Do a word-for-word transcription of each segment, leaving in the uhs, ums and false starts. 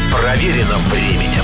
Проверено временем.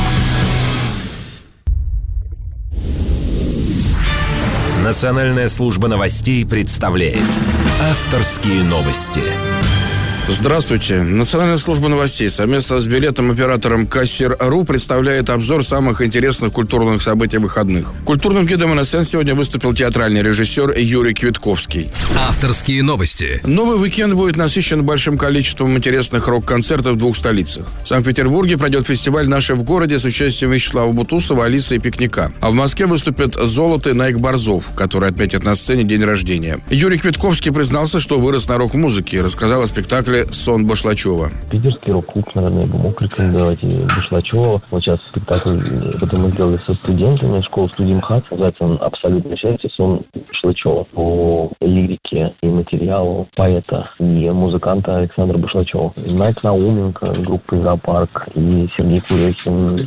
Национальная служба новостей представляет авторские новости. Здравствуйте. Национальная служба новостей совместно с билетом-оператором Кассир.ру представляет обзор самых интересных культурных событий выходных. Культурным гидом эн эс эн сегодня выступил театральный режиссер Юрий Квитковский. Авторские новости. Новый уикенд будет насыщен большим количеством интересных рок-концертов в двух столицах. В Санкт-Петербурге пройдет фестиваль «Наши в городе» с участием Вячеслава Бутусова, Алисы и Пикника. А в Москве выступят «Золото» и Найк Борзов, который отметит на сцене день рождения. Юрий Квитковский признался, что вырос на рок-музыке, рассказал о спектакле «Сон Башлачева». Питерский рок-клуб, наверное, я бы мог рекомендовать, и Башлачева. Вот сейчас спектакль, который мы сделали со студентами школы студии МХАТ, называется он «Абсолютное счастье. Сон Башлачева». По лирике и материалу поэта и музыканта Александра Башлачева. Найк Науменко, группа «Зоопарк», и Сергей Курехин,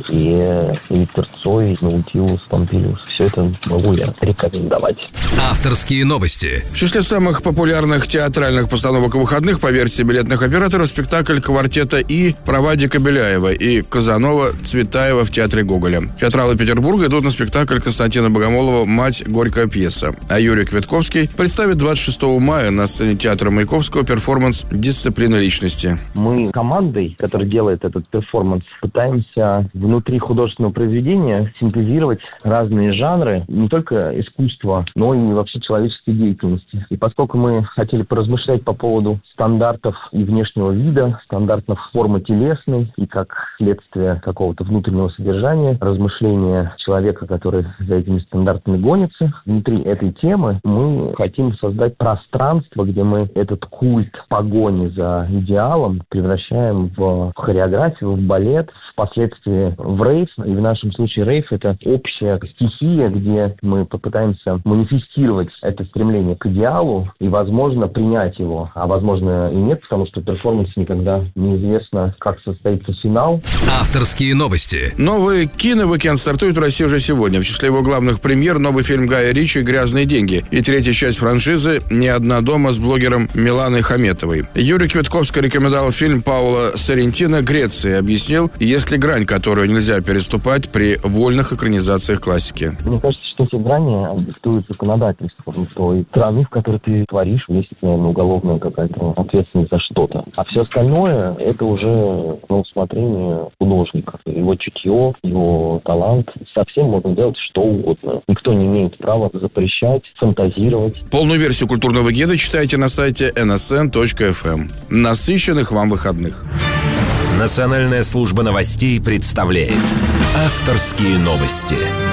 и Виктор Цой, Наутилус, Помпилиус. Все это могу я рекомендовать. Авторские новости. В числе самых популярных театральных постановок выходных по версии билетных операторов спектакль «Квартета И» про Вадика Беляева и Казанова Цветаева в театре Гоголя. Театралы Петербурга идут на спектакль Константина Богомолова «Мать. Горькая пьеса». А Юрий Квитковский представит двадцать шестого мая на сцене театра Маяковского перформанс «Дисциплина личности». Мы командой, которая делает этот перформанс, пытаемся внутри художественного произведения синтезировать разные жанры, не только искусства, но и вообще человеческой деятельности. И поскольку мы хотели поразмышлять по поводу стандартов и внешнего вида, стандартов формы телесной и как следствие какого-то внутреннего содержания, размышления человека, который за этими стандартами гонится, внутри этой темы мы хотим создать пространство, где мы этот культ погони за идеалом превращаем в хореографию, в балет, впоследствии в рейв. И в нашем случае рейв — это общая стихия, где мы попытаемся манифестировать это стремление к идеалу и, возможно, принять его, а возможно и нет, потому что перформанс никогда неизвестно, как состоится финал. Авторские новости. Новый кино-уикенд стартует в России уже сегодня. В числе его главных премьер новый фильм Гая Ричи «Грязные деньги» и третья часть франшизы «Не одна дома» с блогером Миланой Хаметовой. Юрий Квитковский рекомендовал фильм Паула Соррентино «Греция» и объяснил, есть ли грань, которую нельзя переступать при вольных экранизациях классики. Мне кажется, что все грани диктуют законодательством той страны, в которой ты творишь, есть, наверное, уголовная какая-то ответственность за что-то. А все остальное — это уже на усмотрение художника. Его чутье, его талант. Совсем можно делать что угодно. Никто не имеет права запрещать, фантазировать. Полную версию культурного гида читайте на сайте эн эс эн точка эф эм. Насыщенных вам выходных. Национальная служба новостей представляет авторские новости.